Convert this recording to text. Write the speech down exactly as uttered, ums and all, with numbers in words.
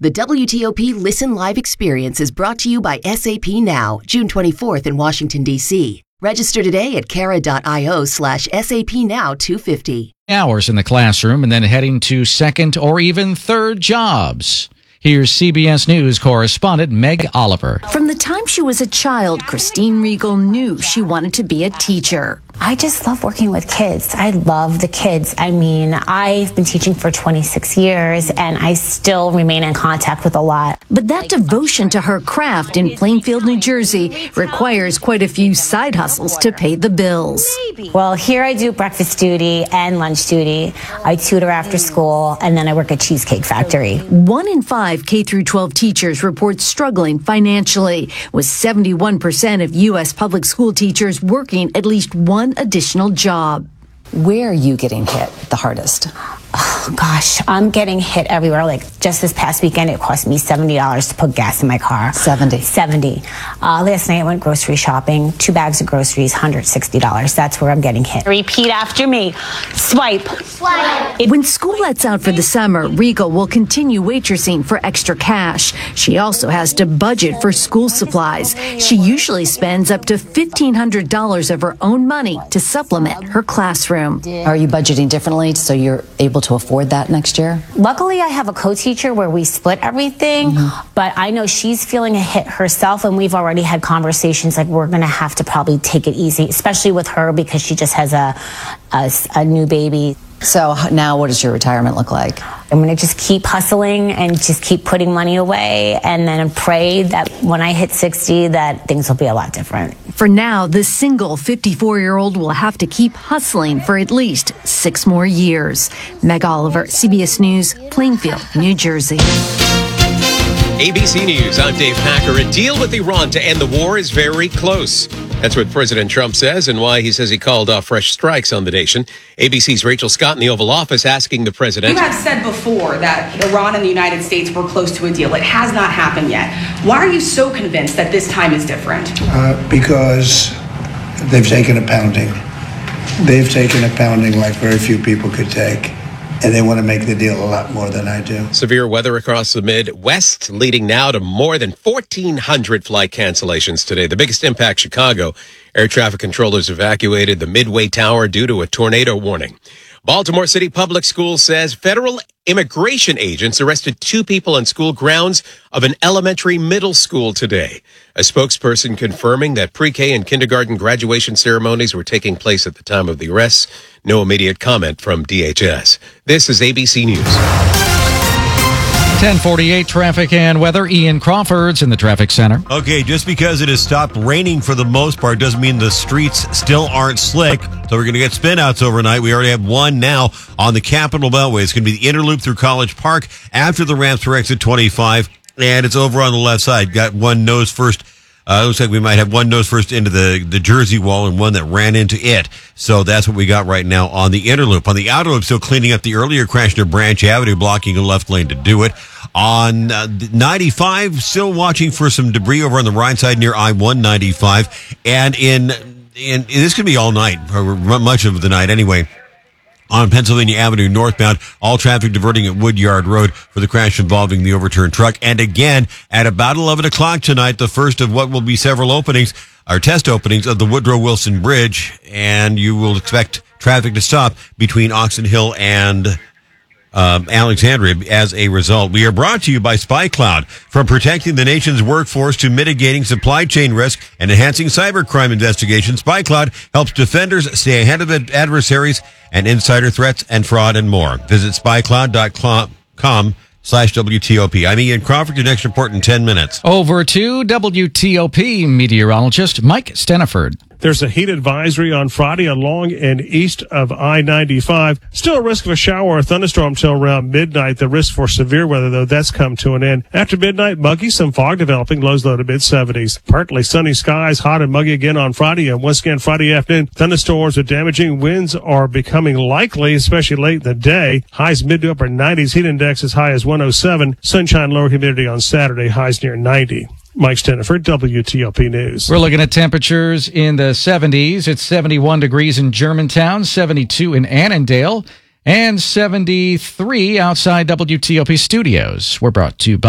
The W T O P Listen Live experience is brought to you by S A P Now, June twenty-fourth in Washington, D C Register today at cara.io slash SAP Now 250. Hours in the classroom and then heading to second or even third jobs. Here's C B S News correspondent Meg Oliver. From the time she was a child, Christine Riegel knew she wanted to be a teacher. I just love working with kids. I love the kids. I mean, I've been teaching for twenty-six years and I still remain in contact with a lot. But that devotion to her craft in Plainfield, New Jersey requires quite a few side hustles to pay the bills. Well, here I do breakfast duty and lunch duty. I tutor after school and then I work at Cheesecake Factory. One in five K through twelve teachers report struggling financially, with seventy-one percent of U S public school teachers working at least one additional job. Where are you getting hit the hardest? Oh, gosh, I'm getting hit everywhere. Like just this past weekend, it cost me seventy dollars to put gas in my car. seventy seventy Uh, last night I went grocery shopping. Two bags of groceries, one hundred sixty dollars. That's where I'm getting hit. Repeat after me. Swipe. Swipe. When school lets out for the summer, Riegel will continue waitressing for extra cash. She also has to budget for school supplies. She usually spends up to fifteen hundred dollars of her own money to supplement her classroom. Are you budgeting differently so you're able to afford that next year? Luckily, I have a co-teacher where we split everything, mm-hmm. but I know she's feeling a hit herself, and we've already had conversations like we're going to have to probably take it easy, especially with her because she just has a, a, a new baby. So now what does your retirement look like? I'm going to just keep hustling and just keep putting money away and then pray that when I hit sixty that things will be a lot different. For now, the single fifty-four-year-old will have to keep hustling for at least six more years. Meg Oliver, C B S News, Plainfield, New Jersey. A B C News, I'm Dave Packer. A deal with Iran to end the war is very close. That's what President Trump says and why he says he called off fresh strikes on the nation. A B C's Rachel Scott in the Oval Office asking the president. You have said before that Iran and the United States were close to a deal. It has not happened yet. Why are you so convinced that this time is different? Uh, because they've taken a pounding. They've taken a pounding like very few people could take. And they want to make the deal a lot more than I do. Severe weather across the Midwest, leading now to more than fourteen hundred flight cancellations today. The biggest impact, Chicago. Air traffic controllers evacuated the Midway Tower due to a tornado warning. Baltimore City Public Schools says federal immigration agents arrested two people on school grounds of an elementary middle school today. A spokesperson confirming that pre-K and kindergarten graduation ceremonies were taking place at the time of the arrests. No immediate comment from D H S. This is A B C News. ten forty-eight traffic and weather. Ian Crawford's in the traffic center. Okay, just because it has stopped raining for the most part doesn't mean the streets still aren't slick. So we're going to get spin-outs overnight. We already have one now on the Capitol Beltway. It's going to be the inner loop through College Park after the ramps for exit twenty-five. And it's over on the left side. Got one nose first. Uh, it looks like we might have one nose first into the, the Jersey wall and one that ran into it. So that's what we got right now on the inner loop. On the outer loop, still cleaning up the earlier crash near Branch Avenue, blocking a left lane to do it. On uh, ninety-five, still watching for some debris over on the right side near I one ninety-five. And in, in this could be all night, or much of the night anyway. On Pennsylvania Avenue northbound, all traffic diverting at Woodyard Road for the crash involving the overturned truck. And again, at about eleven o'clock tonight, the first of what will be several openings, or test openings of the Woodrow Wilson Bridge. And you will expect traffic to stop between Oxon Hill and Um, Alexandria as a result. We are brought to you by SpyCloud. From protecting the nation's workforce to mitigating supply chain risk and enhancing cybercrime investigations, SpyCloud helps defenders stay ahead of adversaries and insider threats and fraud and more. Visit spy cloud dot com slash W T O P. I'm Ian Crawford. Your next report in ten minutes. Over to W T O P meteorologist Mike Steniford. There's a heat advisory on Friday along and east of I ninety-five. Still a risk of a shower or thunderstorm till around midnight. The risk for severe weather, though, that's come to an end. After midnight, muggy, some fog developing, lows low to mid seventies. Partly sunny skies, hot and muggy again on Friday. And once again, Friday afternoon, thunderstorms with damaging winds are becoming likely, especially late in the day. Highs mid to upper nineties. Heat index as high as one oh seven. Sunshine, lower humidity on Saturday. Highs near ninety. Mike Steniford, W T O P News. We're looking at temperatures in the seventies. It's seventy-one degrees in Germantown, seventy-two in Annandale, and seventy-three outside W T O P studios. We're brought to you by